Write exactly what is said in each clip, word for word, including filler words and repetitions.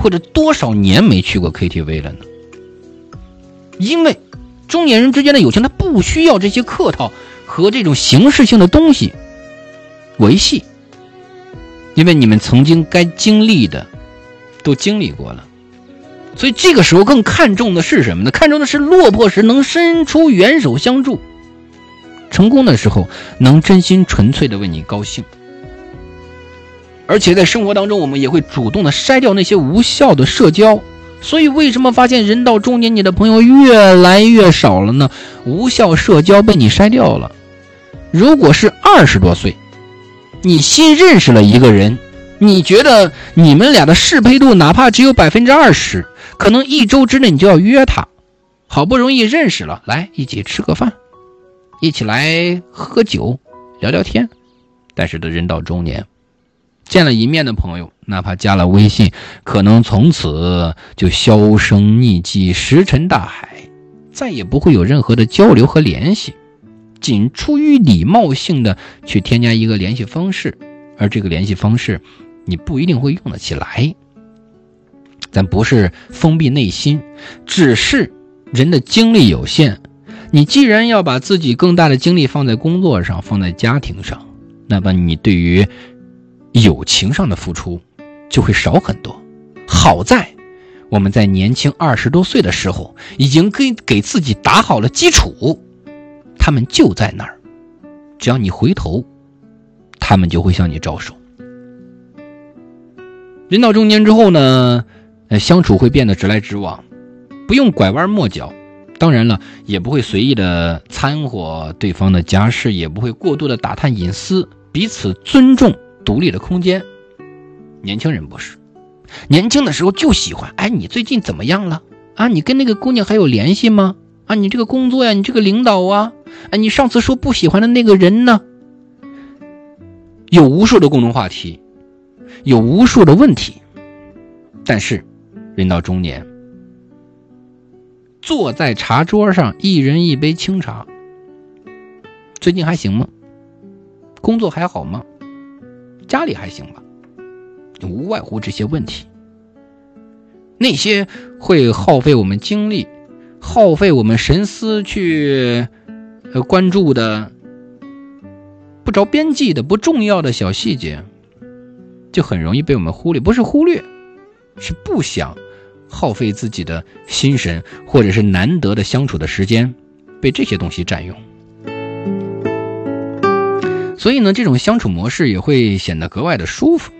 或者多少年没去过 K T V 了呢？因为中年人之间的友情，他不需要这些客套和这种形式性的东西维系，因为你们曾经该经历的都经历过了，所以这个时候更看重的是什么呢？看重的是落魄时能伸出援手相助，成功的时候能真心纯粹的为你高兴。而且在生活当中，我们也会主动的筛掉那些无效的社交。所以为什么发现人到中年你的朋友越来越少了呢？无效社交被你筛掉了。如果是二十多岁，你新认识了一个人，你觉得你们俩的适配度哪怕只有 百分之二十， 可能一周之内你就要约他，好不容易认识了，来一起吃个饭，一起来喝酒聊聊天。但是的人到中年，见了一面的朋友，哪怕加了微信，可能从此就销声匿迹，石沉大海，再也不会有任何的交流和联系，仅出于礼貌性的去添加一个联系方式，而这个联系方式你不一定会用得起来。咱不是封闭内心，只是人的精力有限，你既然要把自己更大的精力放在工作上，放在家庭上，那么你对于友情上的付出就会少很多。好在我们在年轻二十多岁的时候已经给给自己打好了基础，他们就在那儿，只要你回头，他们就会向你招手。人到中年之后呢，相处会变得直来直往，不用拐弯抹角，当然了，也不会随意的掺和对方的家事，也不会过度的打探隐私，彼此尊重独立的空间。年轻人不是，年轻的时候就喜欢，哎，你最近怎么样了啊？你跟那个姑娘还有联系吗？啊，你这个工作呀，你这个领导啊，哎，你上次说不喜欢的那个人呢？有无数的共同话题，有无数的问题，但是人到中年，坐在茶桌上，一人一杯清茶，最近还行吗？工作还好吗？家里还行吧？无外乎这些问题。那些会耗费我们精力，耗费我们神思去呃关注的不着边际的不重要的小细节，就很容易被我们忽略。不是忽略，是不想耗费自己的心神，或者是难得的相处的时间被这些东西占用。所以呢，这种相处模式也会显得格外的舒服。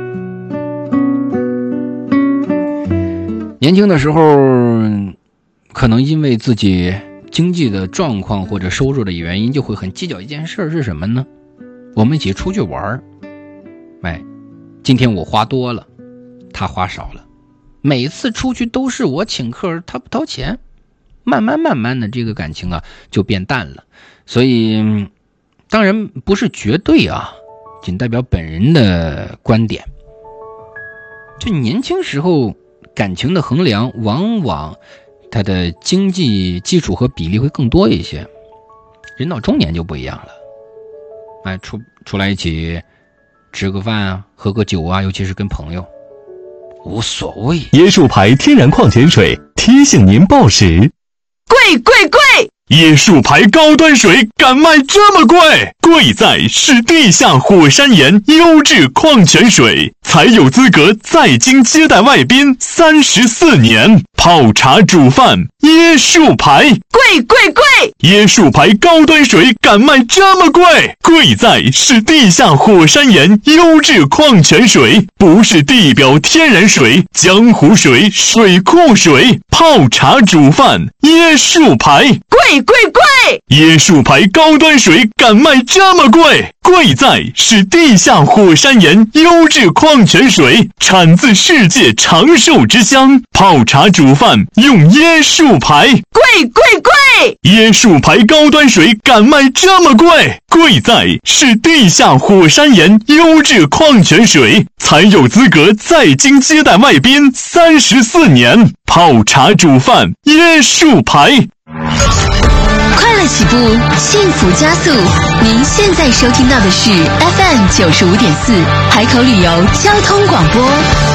年轻的时候可能因为自己经济的状况或者收入的原因，就会很计较一件事，是什么呢？我们一起出去玩，哎，今天我花多了，他花少了，每次出去都是我请客，他不掏钱，慢慢慢慢的这个感情啊就变淡了。所以当然不是绝对啊，仅代表本人的观点。就年轻时候感情的衡量，往往它的经济基础和比例会更多一些。人到中年就不一样了，哎，出出来一起吃个饭啊，喝个酒啊，尤其是跟朋友，无所谓。 椰树牌天然矿泉水提醒您报时。 贵贵贵！ 椰树牌高端水敢卖这么贵？贵在是地下火山岩优质矿泉水，才有资格在京接待外宾三十四年。泡茶煮饭，椰树牌。 贵贵贵！ 椰树牌高端水敢卖这么贵？贵在是地下火山岩优质矿泉水，不是地表天然水、江湖水、水库水。泡茶煮饭，椰树牌。 贵贵贵！ 椰树牌高端水敢卖这么贵？贵在是地下火山岩优质矿泉水，产自世界长寿之乡。泡茶煮饭用椰树牌。 贵贵贵！ 椰树牌高端水敢卖这么贵？贵在是地下火山岩优质矿泉水，才有资格在京接待外宾三十四年。泡茶煮饭，椰树牌。 快乐起步，幸福加速。您现在收听到的是 F M 九十五点四海口旅游交通广播。